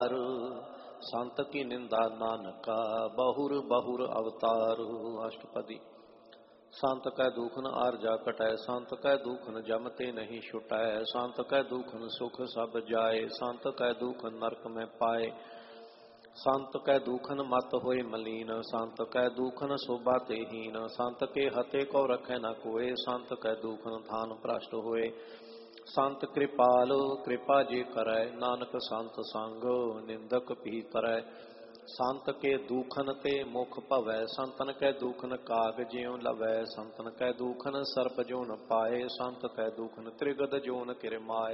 संत की निंदा नानका बहुर बहुर अवतार। अष्टपदी। संत कै दुखन आरजा कटै, संत कै दुखन जमते नहीं छुटै, संत कै दुखन सुख सब जाए, संत कै दुखन नरक में पाए, संत कै दुखन मत होए मलीन, संत कै दुखन शोभा ते हीन, संत के हते को रखे न कोय, संत कै दुखन थान भ्रष्ट होए, संत कृपाल कृपा जे करै, नानक संत संग निंदक भी तरै, संत के दुखन ते मुख भवै, संतन कै दुखन काग ज्यों लवै, संतन कै दुखन सर्प जो न पाए, संत कै दुखन त्रिगद जो न किरमाए,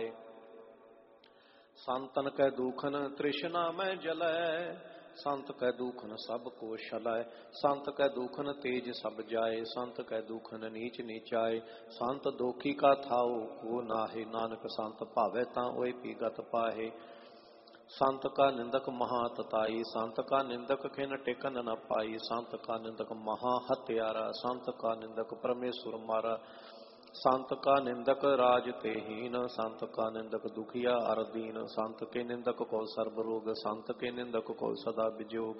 संतन कै दुखन तृष्णा में जलै, संत कै दुखन सब को शलै, संत कै दुखन तेज सब जाए, संत कै दुखन नीच नीचाए, संत दोखी का थाओ को नाहे, नानक संत भावै तां ओए पीगत पाहे, संत का निंदक महातताई, संत का निंदक खिन टेकन न पाई, संत का निंदक महा हत्यारा, संत का निंदक परमेश्वर मारा, संत का निंदक राज ते हीन, संत का निंदक दुखिया अर दीन, संत के निंदक को सर्ब रोग, संत के निंदक को सदा विजोग,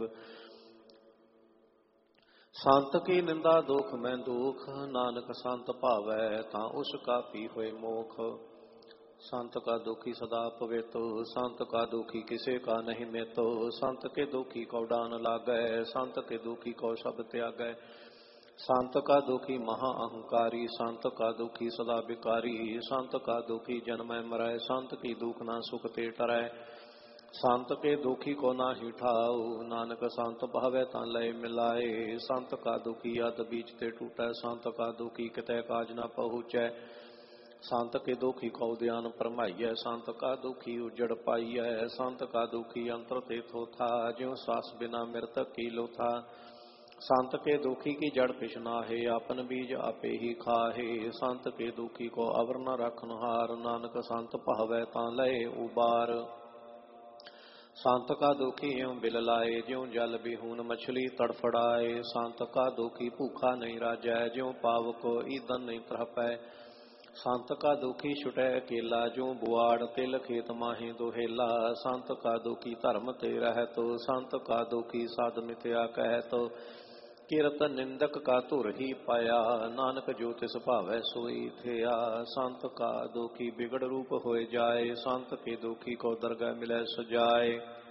संत की निंदा दुख में दुख, नानक संत भावै तां उसका पी होए मोख, संत का दुखी सदा पवित्र, संत का दुखी किसे का नहीं मितो, संत के दुखी को डान लागै, संत के दुखी को सब त्यागै, संत का दुखी महा अहंकारी, संत का दुखी सदा विकारी, संत का दुखी जन्म मरै, संत की दुख ना सुख ते टरै, संत के दुखी को ना ही ठाओ, नानक संत भावै तां लय मिलाए, संत का दुखी अत बीच ते टूटै, संत का दुखी कितै काज ना पहुँचै, संत के दुखी को ध्यान फरमाइयै, संत का दुखी उजड़ पाइयै, संत का दुखी अंतर ते थोथा, ज्यों सास बिना मृतक की लोथा, संत के दुखी की जड़ पिछना है, आपन बीज आपे ही खाहे, संत के दुखी को अवर न रखन हार, नानक संत भावै तां लय उबार, संत का दुखी यूं बिल लाए, ज्यों जल बिहून मछली तड़फड़ाए, संत का दुखी भूखा नहीं राजै, ज्यों पावक ईंधन नहीं त्रहपै, संत का दुखी छुटै अकेला, ज्यों बुआड़ तिल खेत माहे दोहेला, संत का दुखी धर्म ते रहत, संत का दुखी साध मिथ्या कहत, किरत निंदक का धुर ही पाया, नानक जो तिस भावै सोई थिया, संत का दुखी बिगड़ रूप होए जाए, संत के दुखी को दरगाह मिलै सजाए,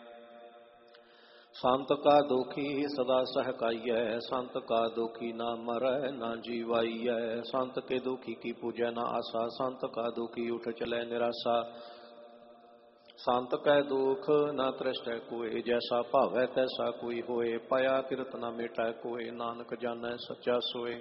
संत का दुखी सदा सहकाइयै, संत का दुखी ना मरै ना जीवाइयै, संत के दुखी की पूजै ना आशा, संत का दुखी उठ चलै निराशा, संत कै दुख न तृष्टै कोय, जैसा भावै तैसा कोई होए, पाया किरत न मिटै कोय, नानक जानै सच्चा सोए,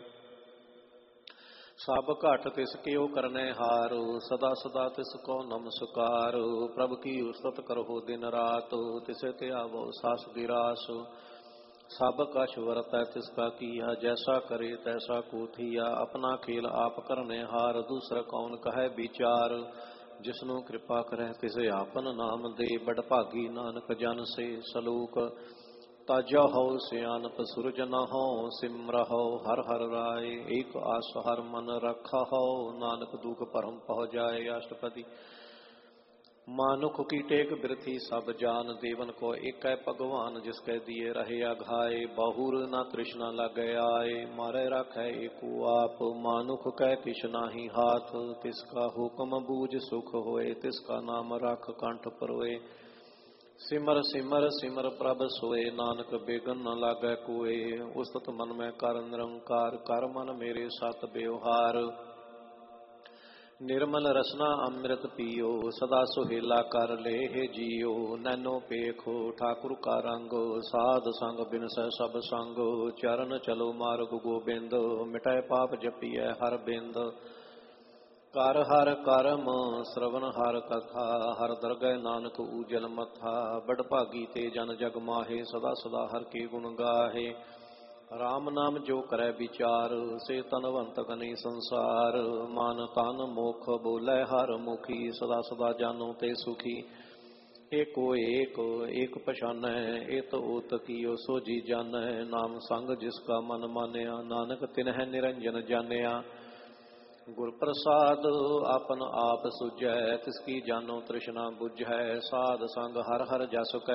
सब घट तिस कियो करनै हार, सदा सदा तिस को नमस्कार, प्रभ की उस्तत करहो दिन रात, तिसे ते आवो सास गिरास, सब कछ वरतै तिसका किया, जैसा करे तैसा को थिया, अपना खेल आप करने हार, दूसरा कौन कहे विचार, जिसनु कृपा करे तिसे आपन नाम दे, बड़ भागी नानक जन से सलूक, ताजा हो सियानप सुरज न हो, सिमरहो हर हर राय, एक आस हर मन रखा हो, नानक दुख परम पह जाए। अष्टपदी। मानुख की टेक बिरथी सब जान, देवन को एक भगवान, जिसके दिए रहे अघाए, बहुर न तृष्णा लगे आए, मारे रखे एको आप, मानुख कह किछ नाही हाथ, तिसका हुक्म बूझ सुख होए, तिसका नाम रख कंठ परोए, सिमर सिमर सिमर प्रभ सोए, नानक बेगन न लागे कोए, उस्तत मन में कर निरंकार, कर मन मेरे सत व्यवहार, निर्मल रसना अमृत पियो, सदा सुहेला कर ले हे जियो, नैनो पेखो ठाकुर का रंगो, साध संग बिनसै सब संगो, चरण चलो मार्ग गोबिंद, मिटै पाप जपिय हर बिंद, कर हर करम श्रवण हर कथा, हर दरगह नानक उजल मथा, बड़ भागी ते जन जग माहे, सदा सदा हर के गुण गाहे, राम नाम जो करे विचार, से तनवंत गनी संसार, मान तन मोख बोले हर मुखी, सदा सदा जानो ते सुखी, एको एक पछानै, एत ओत कियो सो जी जानै, नाम संग जिसका मन मानया, नानक तिन्ह निरंजन जानिया, ਗੁਰ ਪ੍ਰਸਾਦ ਆਪਨ ਆਪ ਸੁਝੈ, ਤਿਸ ਕੀ ਜਾਨੋ ਤ੍ਰਿਸ਼ਨਾ ਬੁਝੈ। ਸਾਧ ਸੰਗ ਹਰ ਹਰ ਜਸ ਕੈ,